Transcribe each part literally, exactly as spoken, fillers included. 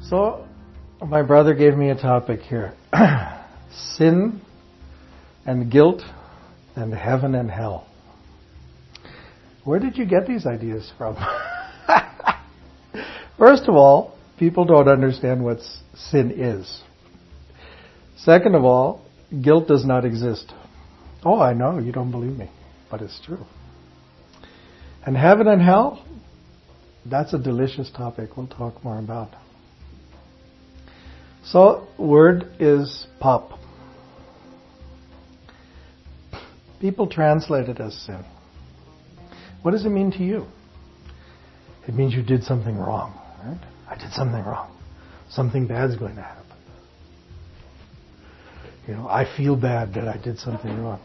So, my brother gave me a topic here. Sin and guilt and heaven and hell. Where did you get these ideas from? First of all, people don't understand what sin is. Second of all, guilt does not exist. Oh, I know, you don't believe me, but it's true. And heaven and hell, that's a delicious topic we'll talk more about. So, word is pop. People translate it as sin. What does it mean to you? It means you did something wrong, right? I did something wrong. Something bad's going to happen. You know, I feel bad that I did something wrong.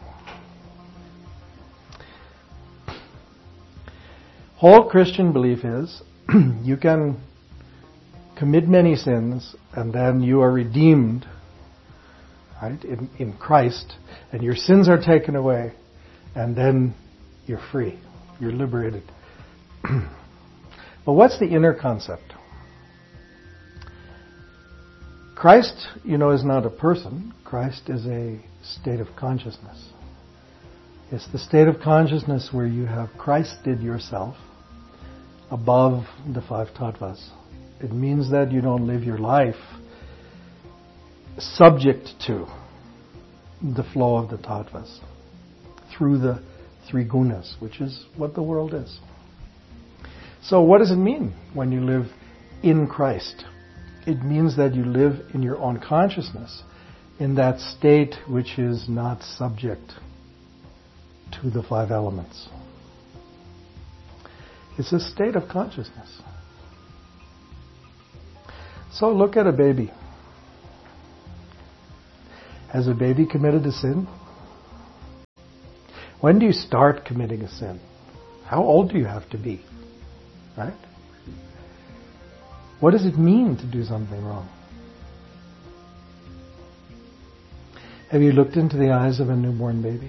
Whole Christian belief is you can commit many sins and then you are redeemed, right, in, in Christ, and your sins are taken away, and then you're free. You're liberated. But what's the inner concept? Christ, you know, is not a person. Christ is a state of consciousness. It's the state of consciousness where you have Christed yourself above the five tattvas. It means that you don't live your life subject to the flow of the tattvas through the three gunas, which is what the world is. So what does it mean when you live in Christ? It means that you live in your own consciousness, in that state which is not subject to the five elements. It's a state of consciousness. So look at a baby. Has a baby committed a sin? When do you start committing a sin? How old do you have to be? Right? What does it mean to do something wrong? Have you looked into the eyes of a newborn baby?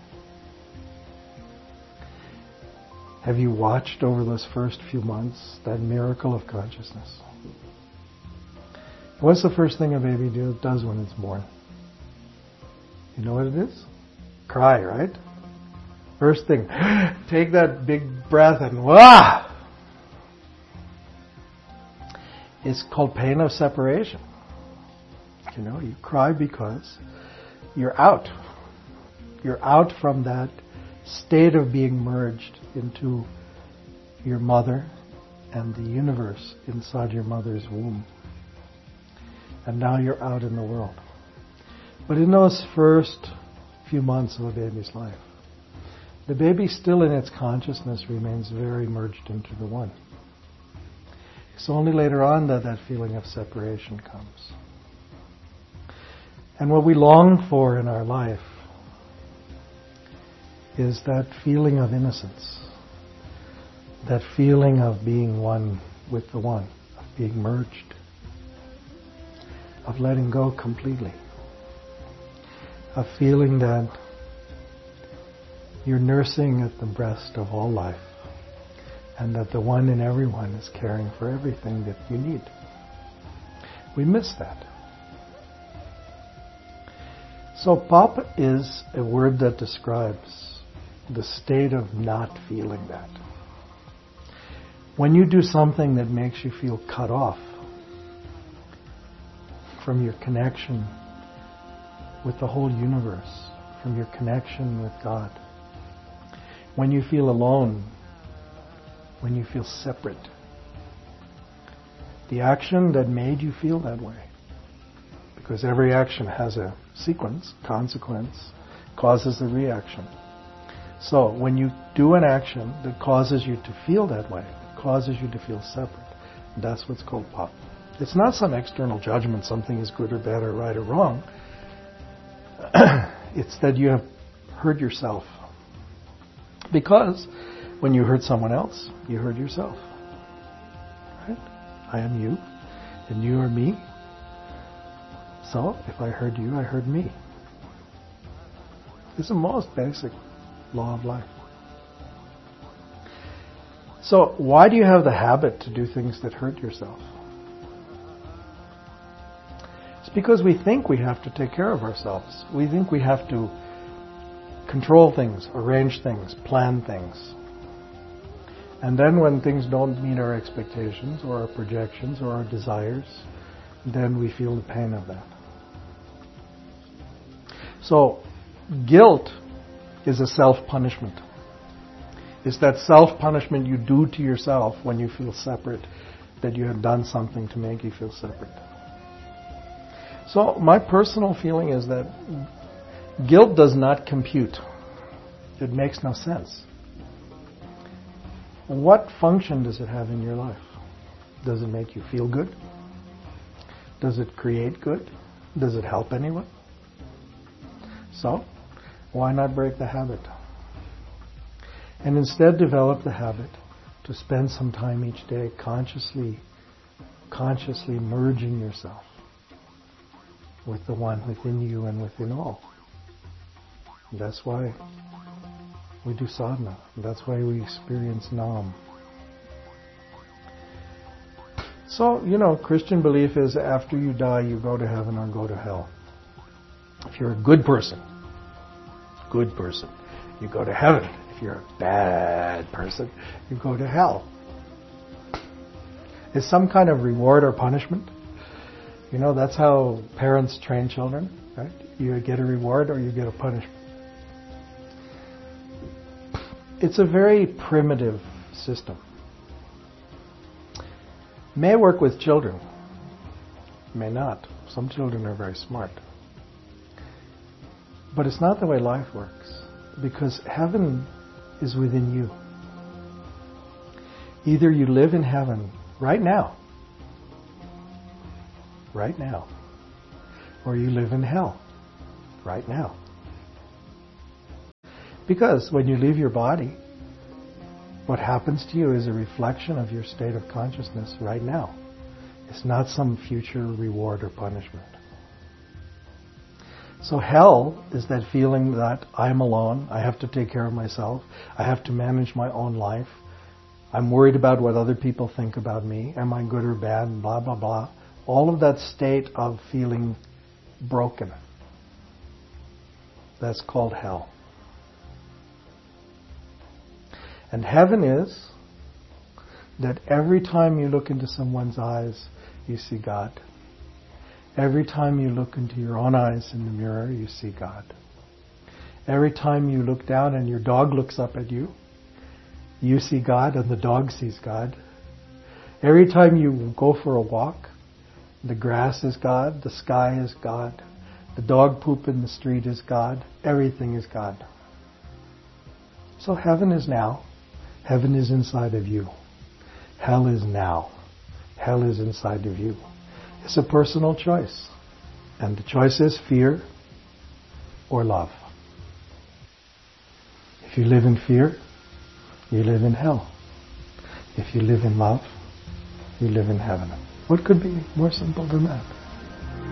Have you watched over those first few months that miracle of consciousness? What's the first thing a baby do, does when it's born? You know what it is? Cry, right? First thing, take that big breath and wah! It's called pain of separation. You know, you cry because you're out. You're out from that state of being merged into your mother and the universe inside your mother's womb. And now you're out in the world. But in those first few months of a baby's life, the baby still in its consciousness remains very merged into the one. It's only later on that that feeling of separation comes. And what we long for in our life is that feeling of innocence, that feeling of being one with the one, of being merged, of letting go completely, of feeling that you're nursing at the breast of all life, and that the one in everyone is caring for everything that you need. We miss that. So pop is a word that describes the state of not feeling that. When you do something that makes you feel cut off from your connection with the whole universe, from your connection with God, when you feel alone, when you feel separate, the action that made you feel that way, because every action has a sequence, consequence, causes a reaction. So when you do an action that causes you to feel that way, causes you to feel separate, that's what's called pop. It's not some external judgment, something is good or bad or right or wrong. It's that you have hurt yourself. Because when you hurt someone else, you hurt yourself. Right? I am you, and you are me. So, if I hurt you, I hurt me. It's the most basic law of life. So, why do you have the habit to do things that hurt yourself? because we think we have to take care of ourselves. We think we have to control things, arrange things, plan things. And then when things don't meet our expectations or our projections or our desires, then we feel the pain of that. So, guilt is a self-punishment. It's that self-punishment you do to yourself when you feel separate, that you have done something to make you feel separate. So, my personal feeling is that guilt does not compute. It makes no sense. What function does it have in your life? Does it make you feel good? Does it create good? Does it help anyone? So, why not break the habit? And instead develop the habit to spend some time each day consciously, consciously merging yourself with the one within you and within all. And that's why we do sadhana. And that's why we experience Nam. So, you know, Christian belief is after you die, you go to heaven or go to hell. If you're a good person, good person, you go to heaven. If you're a bad person, you go to hell. It's some kind of reward or punishment. You know, that's how parents train children, right? You get a reward or you get a punishment. It's a very primitive system. May work with children, may not. Some children are very smart. But it's not the way life works, because heaven is within you. Either you live in heaven right now, right now, or you live in hell right now. Because when you leave your body, what happens to you is a reflection of your state of consciousness right now. It's not some future reward or punishment. So hell is that feeling that I'm alone, I have to take care of myself, I have to manage my own life, I'm worried about what other people think about me, am I good or bad, blah, blah, blah. All of that state of feeling broken. That's called hell. And heaven is that every time you look into someone's eyes, you see God. Every time you look into your own eyes in the mirror, you see God. Every time you look down and your dog looks up at you, you see God and the dog sees God. Every time you go for a walk, the grass is God, the sky is God, the dog poop in the street is God, everything is God. So heaven is now. Heaven is inside of you. Hell is now. Hell is inside of you. It's a personal choice. And the choice is fear or love. If you live in fear, you live in hell. If you live in love, you live in heaven. What could be more simple than that?